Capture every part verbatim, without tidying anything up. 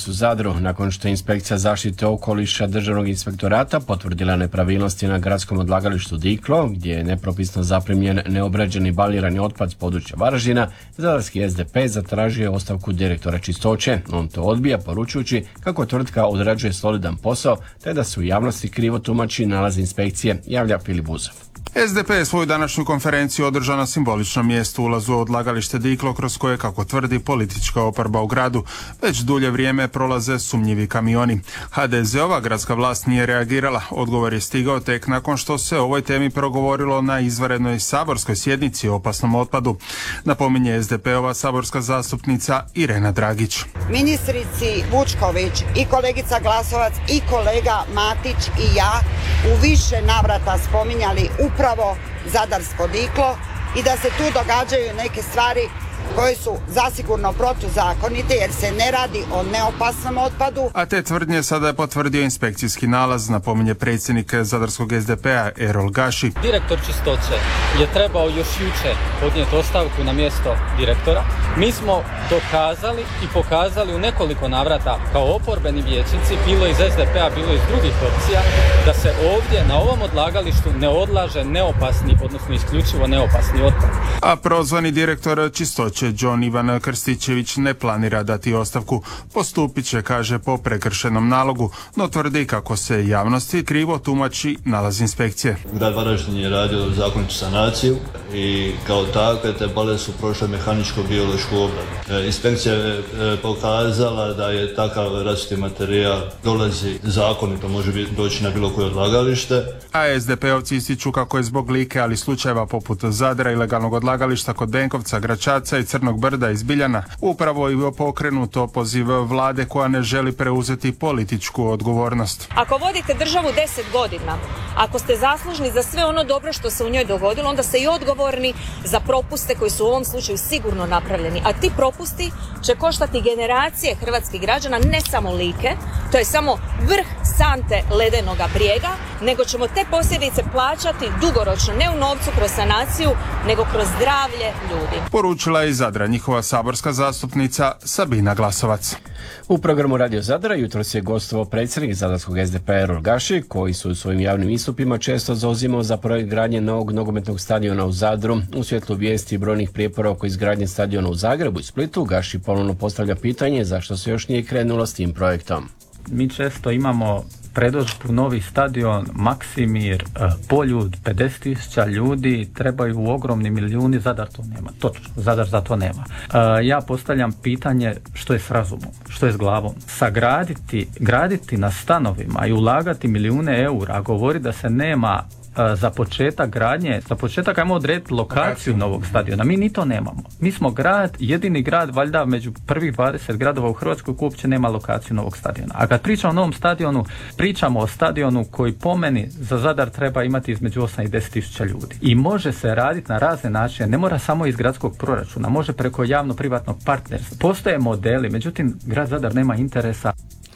u Zadru, nakon što je inspekcija zaštite okoliša Državnog inspektorata potvrdila nepravilnosti na gradskom odlagalištu Diklo, gdje je nepropisno zaprimljen neobrađeni balirani otpad s područja Varaždina, zadarski S D P zatražio je ostavku direktora čistoće. On to odbija, poručujući kako tvrtka odrađuje solidan posao, te da se u javnosti krivo tumači nalaz inspekcije, javlja Filip Buzov. S D P je svoju današnju konferenciju održao na simboličnom mjestu ulazu u odlagalište Diklo, kroz koje, kako tvrdi, politička oporba u gradu već dulje vrijeme prolaze sumnjivi kamioni. H D Z-ova gradska vlast nije reagirala. Odgovor je stigao tek nakon što se o ovoj temi progovorilo na izvanrednoj saborskoj sjednici o opasnom otpadu. Napominje S D P-ova saborska zastupnica Irena Dragić. Ministrici Vučković i kolegica Glasovac i kolega Matić i ja u više navrata spominjali upravo Zadarsko Diklo i da se tu događaju neke stvari koje su zasigurno protuzakonite jer se ne radi o neopasnom otpadu. A te tvrdnje sada je potvrdio inspekcijski nalaz, napominje predsjednik Zadarskog S D P-a Erol Gaši. Direktor čistoće je trebao još jučer podnijeti ostavku na mjesto direktora. Mi smo dokazali i pokazali u nekoliko navrata kao oporbeni vijećnici, bilo iz S D P-a, bilo iz drugih opcija, da se ovdje na ovom odlagalištu ne odlaže neopasni, odnosno isključivo neopasni otpad. A prozvani direktor čistoće John Ivan Krstičević ne planira dati ostavku. Postupit će, kaže, po prekršenom nalogu, no tvrdi kako se javnosti krivo tumači nalaz inspekcije. Grad Varaždin je radio zakonitu sanaciju i kao takve te bale su prošle mehaničko-biološku obradu. E, inspekcija je e, pokazala da je takav rasuti materijal dolazi zakonito, može biti, doći na bilo koje odlagalište. A S D P-ovci ističu kako je zbog Like, ali slučajeva poput Zadra, ilegalnog odlagališta kod Benkovca, Gračaca i Crnog brda iz Biljana, upravo je pokrenuto poziv vlade koja ne želi preuzeti političku odgovornost. Ako vodite državu deset godina, ako ste zaslužni za sve ono dobro što se u njoj dogodilo, onda ste i odgovorni za propuste koji su u ovom slučaju sigurno napravljeni. A ti propusti će koštati generacije hrvatskih građana, ne samo Like, to je samo vrh sante ledenoga brijega, nego ćemo te posljedice plaćati dugoročno, ne u novcu kroz sanaciju, nego kroz zdravlje ljudi. Poručila je iz Zadra njihova saborska zastupnica Sabina Glasovac. U programu Radio Zadra jutros je gostovao predsjednik Zadarskog S D P-a Erol Gaši, koji su u svojim javnim istupima često zauzimao za projekt gradnje novog nogometnog stadiona u Zadru. U svjetlu vijesti i brojnih prijepora oko izgradnje stadiona u Zagrebu i Splitu, Gaši ponovno postavlja pitanje zašto se još nije krenulo s tim projektom. Mi često imamo predodžbu novi stadion, Maksimir, Poljud, pedeset tisuća ljudi, trebaju ogromni milijuni, Zadar to nema. Točno, Zadar za to nema. Ja postavljam pitanje što je s razumom, što je s glavom. Sagraditi, graditi na stanovima i ulagati milijune eura, govori da se nema za početak gradnje, za početak ajmo odrediti lokaciju novog stadiona. Mi ni to nemamo. Mi smo grad, jedini grad valjda među prvih dvadeset gradova u Hrvatskoj koji uopće nema lokaciju novog stadiona. A kad pričamo o novom stadionu, pričamo o stadionu koji po meni za Zadar treba imati između osam i deset tisuća ljudi. I može se raditi na razne načine, ne mora samo iz gradskog proračuna, može preko javno-privatnog partnerstva. Postoje modeli, međutim grad Zadar nema interesa.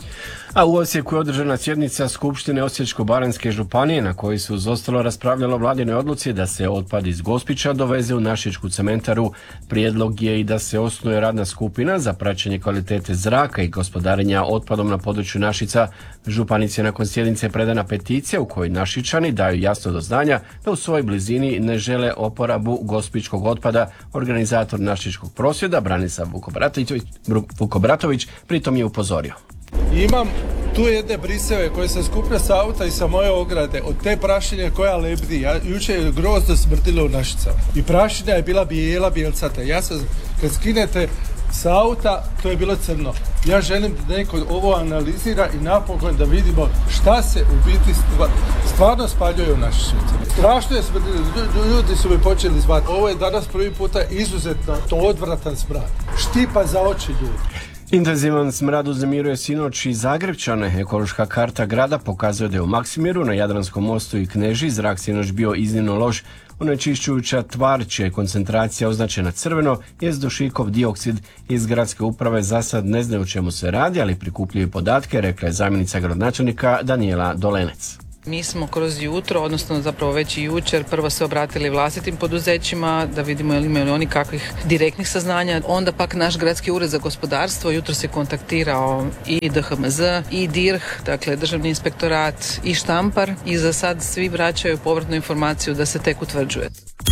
A u Osijeku je održana sjednica Skupštine Osječko-baranjske županije na kojoj se uz ostalo raspravljalo o vladinoj odluci da se otpad iz Gospića doveze u Našičku cementaru. Prijedlog je i da se osnuje radna skupina za praćenje kvalitete zraka i gospodarenja otpadom na području Našica. Županici je nakon sjednice predana peticija u kojoj Našičani daju jasno do znanja da u svojoj blizini ne žele oporabu gospićkog otpada. Organizator Našičkog prosvjeda Branislav Vukobratović, Vukobratović pritom je upozorio. Imam tu jedne briseve koje se skuplja sa auta i sa moje ograde od te prašine koja lebdi. Ja, jučer je grozno smrdilo u Našicama. I prašina je bila bijela, bijelcata. Ja sam, kad skinete sa auta, to je bilo crno. Ja želim da neko ovo analizira i napokon da vidimo šta se u biti stvarno spaljuje u Našičama. Strašno je smrdilo. Ljudi su mi počeli zvati. Ovo je danas prvi puta izuzetno to odvratan smrad. Štipa za oči ljudi. Intenzivan smrad uznemiruje sinoć i Zagrepčane. Ekološka karta grada pokazuje da je u Maksimiru, na Jadranskom mostu i Knežiji zrak sinoć bio iznimno loš. Onečišćujuća tvar, čija je koncentracija označena crveno, je dušikov dioksid. Iz gradske uprave za sad ne znaju o čemu se radi, ali prikupljaju podatke, rekla je zamjenica gradonačelnika Danijela Dolenec. Mi smo kroz jutro, odnosno zapravo već i jučer, prvo se obratili vlastitim poduzećima da vidimo imaju li oni kakvih direktnih saznanja. Onda pak naš gradski ured za gospodarstvo jutro se kontaktirao i D H M Z i D I R H, dakle Državni inspektorat i Štampar, i za sad svi vraćaju povratnu informaciju da se tek utvrđuje.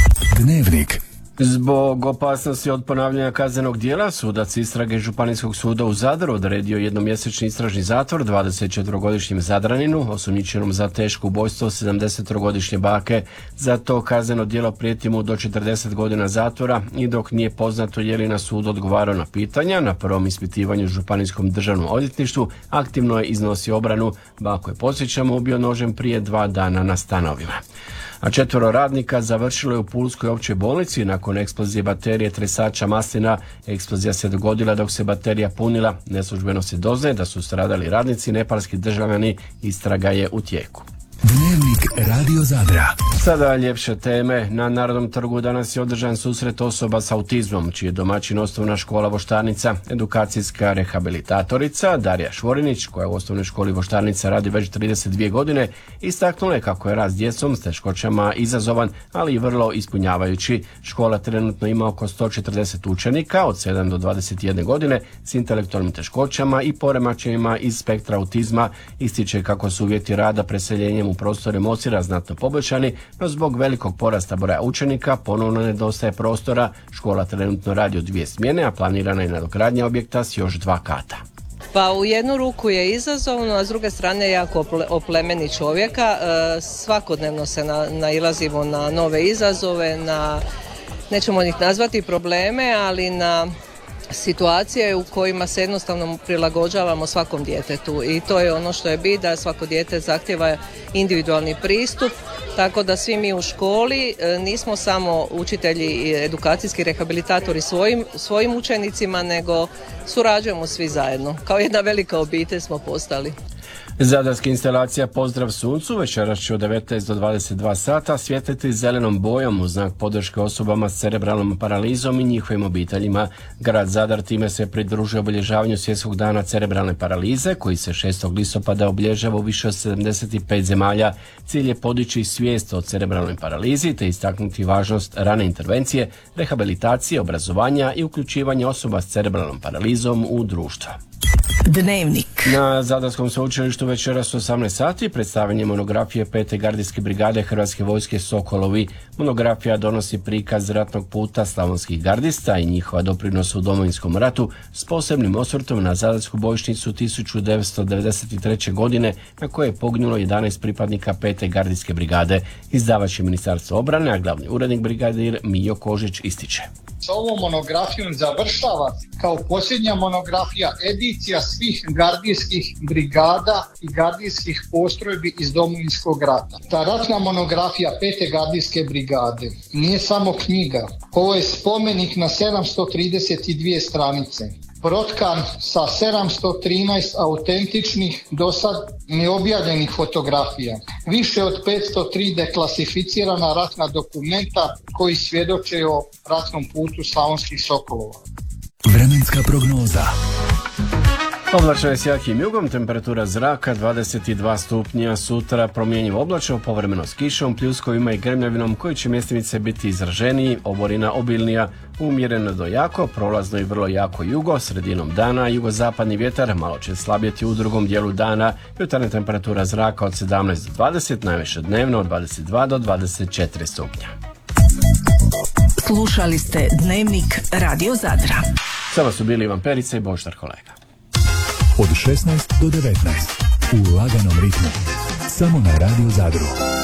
Dnevnik. Zbog opasnosti od ponavljanja kaznenog djela, sudac istrage Županijskog suda u Zadru odredio jednomjesečni istražni zatvor dvadesetčetverogodišnjem Zadraninu, osumnjičenom za teško ubojstvo sedamdesettrogodišnje bake. Za to kazneno djelo prijeti mu do četrdeset godina zatvora, i dok nije poznato je li na sud odgovarao na pitanja, na prvom ispitivanju u Županijskom državnom odvjetništvu aktivno je iznosio obranu. Bako je, podsjećamo, ubio nožem prije dva dana na stanovima. A četvero radnika završilo je u Pulskoj općoj bolnici nakon eksplozije baterije tresača maslina. Eksplozija se dogodila dok se baterija punila. Neslužbeno se doznaje da su stradali radnici nepalski državljani. Istraga je u tijeku. Dnevnik Radio Zadra. Sada ljepše teme. Na Narodnom trgu danas je održan susret osoba s autizmom, čiji je domaćin osnovna škola Voštarnica. Edukacijska rehabilitatorica Darija Švorinić, koja u osnovnoj školi Voštarnica radi već trideset dvije godine, istaknula je kako je rad s djecom s teškoćama izazovan, ali i vrlo ispunjavajući. Škola trenutno ima oko sto četrdeset učenika od sedam do dvadeset jedne godine s intelektualnim teškoćama i poremećajima iz spektra autizma. Ističe kako su uvjeti rada preseljenjem u prostore Mocira znatno poboljšani, no zbog velikog porasta broja učenika ponovno nedostaje prostora. Škola trenutno radi u dvije smjene, a planirana je nadogradnja objekta s još dva kata. Pa u jednu ruku je izazovno, a s druge strane je jako oplemeni čovjeka. E, svakodnevno se na, nailazimo na nove izazove, na, nećemo ih nazvati probleme, ali na situacije u kojima se jednostavno prilagođavamo svakom djetetu, i to je ono što je bit, da svako dijete zahtjeva individualni pristup, tako da svi mi u školi nismo samo učitelji i edukacijski rehabilitatori svojim, svojim učenicima, nego surađujemo svi zajedno. Kao jedna velika obitelj smo postali. Zadarska instalacija Pozdrav suncu večeras će od devetnaest do dvadeset dva sata svjetliti zelenom bojom u znak podrške osobama s cerebralnom paralizom i njihovim obiteljima. Grad Zadar time se pridružuje obilježavanju Svjetskog dana cerebralne paralize, koji se šestog listopada obilježava u više od sedamdeset pet zemalja. Cilj je podići svijest o cerebralnoj paralizi te istaknuti važnost rane intervencije, rehabilitacije, obrazovanja i uključivanja osoba s cerebralnom paralizom u društvo. Dnevnik. Na Zadarskom sveučilištu večeras u osamnaest sati predstavljanje monografije pete gardijske brigade Hrvatske vojske Sokolovi. Monografija donosi prikaz ratnog puta slavonskih gardista i njihova doprinosa u Domovinskom ratu s posebnim osvrtom na Zadarsku bojišnicu tisuću devetsto devedeset treće. godine na kojoj je poginulo jedanaest pripadnika pete gardijske brigade. Izdavač je Ministarstvo obrane, a glavni urednik brigadir Mijo Kožić ističe. S ovom monografijom završava kao posljednja monografija edicija svih gardijskih brigada i gardijskih postrojbi iz Domovinskog rata. Ta ratna monografija pete gardijske brigade nije samo knjiga. Ovo je spomenik na sedamsto trideset dvije stranice. Protkan sa sedamsto trinaest autentičnih, do sad neobjavljenih fotografija. Više od petsto tri deklasificirana ratna dokumenta koji svjedoče o ratnom putu slavonskih sokolova. Vremenska prognoza. Oblačno je s jakim jugom, temperatura zraka dvadeset dva stupnja, sutra promjenjivo oblačno, povremeno s kišom, pljuskovima i grmljavinom koji će mjestimice biti izraženiji, oborina obilnija, umjereno do jako, prolazno i vrlo jako jugo, sredinom dana jugozapadni vjetar malo će slabjeti u drugom dijelu dana, jutarnja temperatura zraka od sedamnaest do dvadeset, najviše dnevno od dvadeset dva do dvadeset četiri stupnja. Slušali ste Dnevnik Radio Zadra. Sada su bili Ivan Perica i Boždar Kolega. Od šesnaest do devetnaest u laganom ritmu. Samo na Radio Zadru.